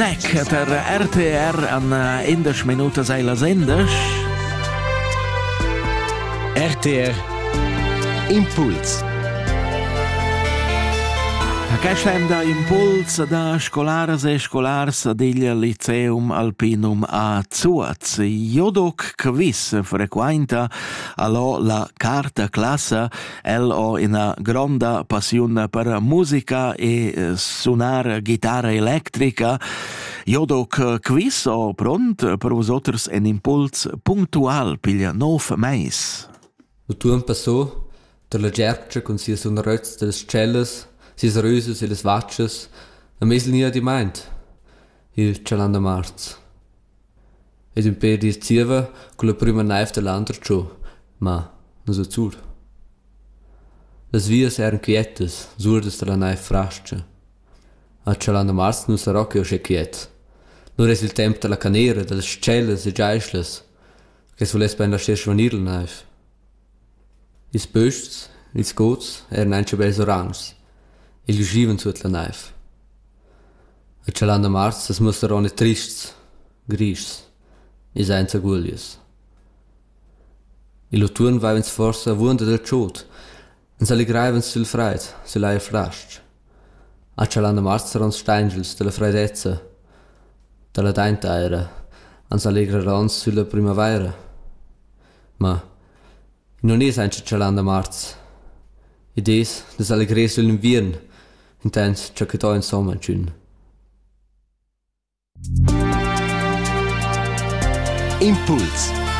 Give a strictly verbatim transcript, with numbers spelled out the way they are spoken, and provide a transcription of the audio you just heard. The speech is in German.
Neck per R T R an indes minutas ei las endes. R T R Impuls. Questem da Impuls da scolaras e scolars d'il Liceum Alpinum a Zuaz. Jodoc quiz frequenta allo la quarta classa, el ho una gronda passione per musica e suonar chitarra elettrica. Jodoc quiz o pront per vosotros en Impuls puntual piglia nov meis. Lo tuon passò ter la gercia con sia sonorezza delle celles, sis röses e les vatches, a mesel nia di meint, il Cialanda Marz. Ed un per dir zieva con la prima naif dell'andra ciò, ma non so zur. Las vias eran quietes, surdes della naif frascia. A Cialanda Marz non sarà che o sche quiet. Non es il tempo della canera, delle celles e giaisles, che sules ben lasciar schvanir la naif. Is bösts, is gots, eran anche bels orangs. E gli uscivan su la naif. A Cialanda Marz es mostrano trists, grischs, e senza guglias. E lo turn vaivens forsa a vuonda del ciot, en s'allegraivens sul freid, sull'aia frasc. A Cialanda Marz saran steingels della freidezza, della daintaira, en s'allegrarans sulla primavera. Ma non es anche Cialanda Marz. Ed es des allegres sull'invierno, intens ciò che to in sommer giun. Impuls.